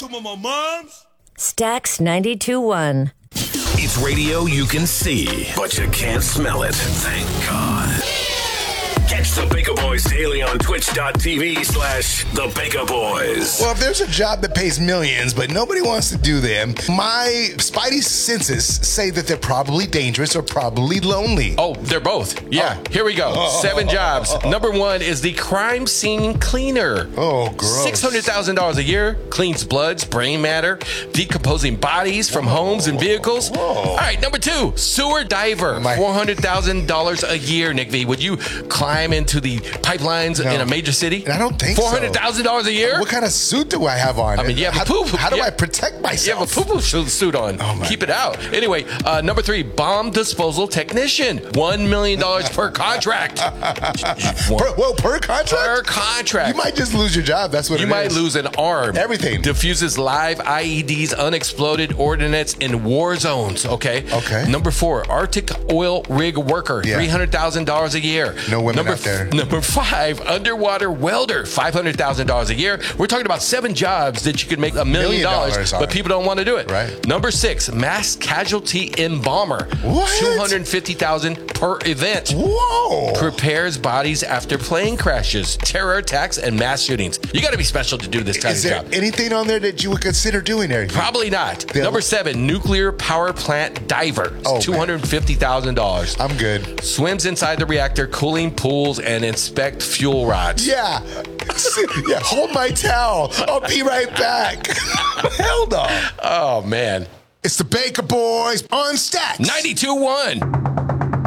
to my moms. Stax 92.1. It's radio you can see, but you can't smell it. Thank God. Catch the Baker Boys daily on twitch.tv/the Baker Boys. Well, if there's a job that pays millions, but nobody wants to do them, my spidey senses say that they're probably dangerous or probably lonely. Oh, they're both. Yeah, Here we go. 7 jobs. Number 1 is the crime scene cleaner. Oh, gross. $600,000 a year, cleans bloods, brain matter, decomposing bodies from homes and vehicles. All right, number 2, sewer diver. $400,000 a year, Nick V. Would you climb into the pipelines in a major city? I don't think so. $400,000 a year? What kind of suit do I have on? I mean, you have a poo-poo. How do I protect myself? You have a poo-poo suit on. Keep it out. Anyway, number 3, bomb disposal technician. $1 million per contract. Per contract? Per contract. You might just lose your job. That's what you might lose an arm. Everything. Diffuses live IEDs, unexploded ordnance in war zones. Okay. Number 4, Arctic oil rig worker. $300,000 a year. No women out there. Number 5, underwater welder. $500,000 a year. We're talking about 7 jobs that you could make $1 million, but people don't want to do it. Right. Number 6, mass casualty embalmer. What? $250,000 per event. Whoa. Prepares bodies after plane crashes, terror attacks, and mass shootings. You got to be special to do this kind of job. Is there anything on there that you would consider doing there? Probably not. Number 7, nuclear power plant diver. $250,000. I'm good. Swims inside the reactor, cooling pools, and inspect fuel rods. Yeah. Hold my towel. I'll be right back. Hell no. Oh, man. It's the Baker Boys on Stax 92.1.